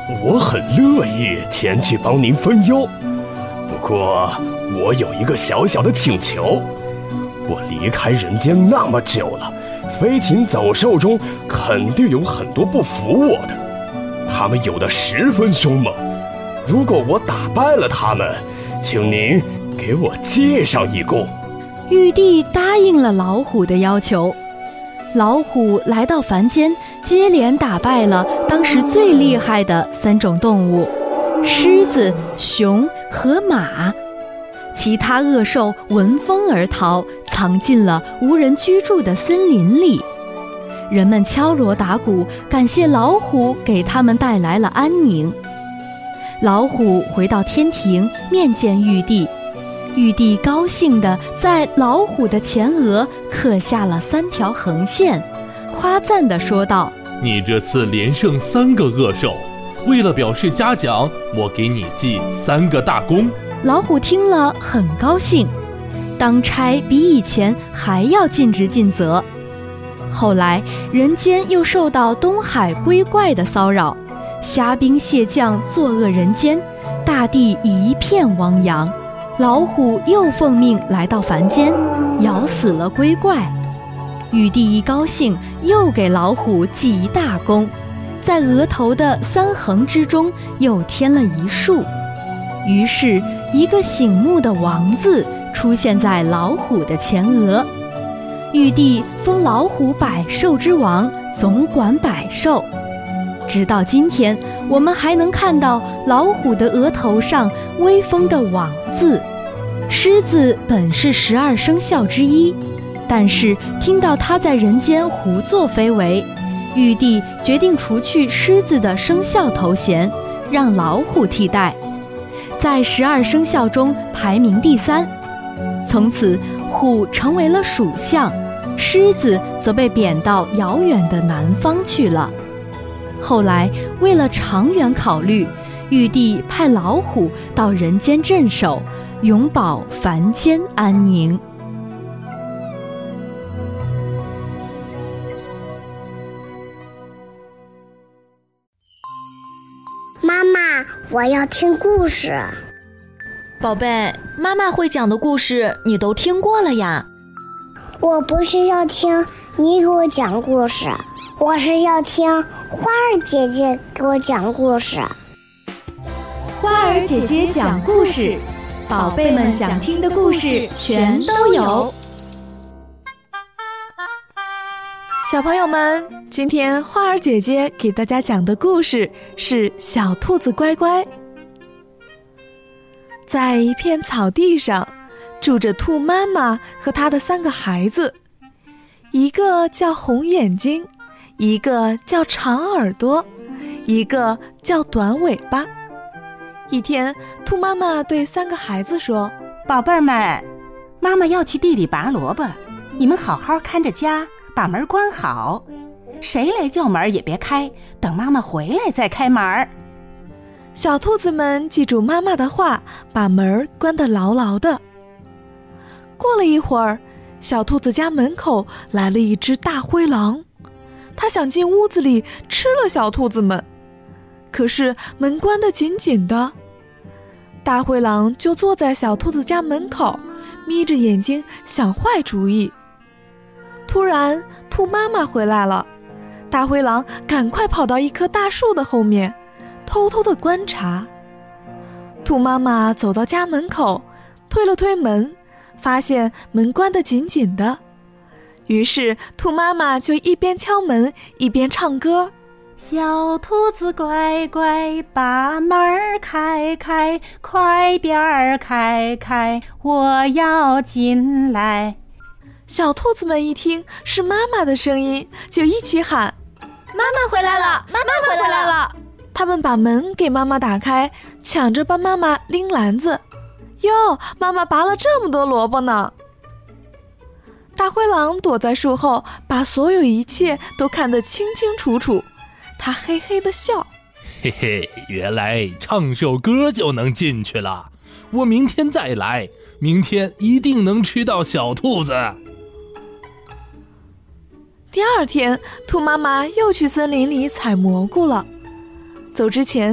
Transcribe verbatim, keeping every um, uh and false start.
我很乐意前去帮您分忧。不过，我有一个小小的请求。我离开人间那么久了，飞禽走兽中肯定有很多不服我的，他们有的十分凶猛。如果我打败了他们，请您给我借上一弓。 玉帝答应了老虎的要求。老虎来到凡间，接连打败了当时最厉害的三种动物：狮子、熊和马。其他恶兽闻风而逃，藏进了无人居住的森林里。人们敲锣打鼓，感谢老虎给他们带来了安宁。老虎回到天庭，面见玉帝。玉帝高兴地在老虎的前额刻下了三条横线，夸赞地说道： 你这次连胜三个恶兽，为了表示嘉奖，我给你记三个大功。 老虎听了很高兴，当差比以前还要尽职尽责。后来人间又受到东海龟怪的骚扰，虾兵蟹将作恶人间，大地一片汪洋。老虎又奉命来到凡间，咬死了龟怪。玉帝一高兴，又给老虎记一大功，在额头的三横之中又添了一竖。于是一个醒目的王字出现在老虎的前额。玉帝封老虎百兽之王，总管百兽。直到今天，我们还能看到老虎的额头上威风的王字。狮子本是十二生肖之一，但是听到它在人间胡作非为，玉帝决定除去狮子的生肖头衔，让老虎替代，在十二生肖中排名第三。从此，虎成为了属相，狮子则被贬到遥远的南方去了。后来，为了长远考虑，玉帝派老虎到人间镇守，永保凡间安宁。 妈妈，我要听故事。 宝贝，妈妈会讲的故事你都听过了呀。 我不是要听你给我讲故事，我是要听花儿姐姐给我讲故事。 花儿姐姐讲故事，宝贝们想听的故事全都有。 小朋友们，今天花儿姐姐给大家讲的故事是小兔子乖乖。在一片草地上，住着兔妈妈和她的三个孩子，一个叫红眼睛，一个叫长耳朵，一个叫短尾巴。一天，兔妈妈对三个孩子说： 宝贝儿们，妈妈要去地里拔萝卜，你们好好看着家，把门关好，谁来叫门也别开，等妈妈回来再开门。 小兔子们记住妈妈的话，把门关得牢牢的。过了一会儿，小兔子家门口来了一只大灰狼，它想进屋子里吃了小兔子们，可是门关得紧紧的。大灰狼就坐在小兔子家门口，眯着眼睛想坏主意。突然，兔妈妈回来了，大灰狼赶快跑到一棵大树的后面，偷偷地观察。兔妈妈走到家门口，推了推门，发现门关得紧紧的。于是兔妈妈就一边敲门一边唱歌： 小兔子乖乖，把门开开，快点儿开开，我要进来。 小兔子们一听是妈妈的声音，就一起喊： 妈妈回来了，妈妈回来了。 他们把门给妈妈打开，抢着帮妈妈拎篮子。哟，妈妈拔了这么多萝卜呢！大灰狼躲在树后，把所有一切都看得清清楚楚。他嘿嘿地笑： 嘿嘿，原来唱首歌就能进去了。我明天再来，明天一定能吃到小兔子。 第二天，兔妈妈又去森林里采蘑菇了。走之前，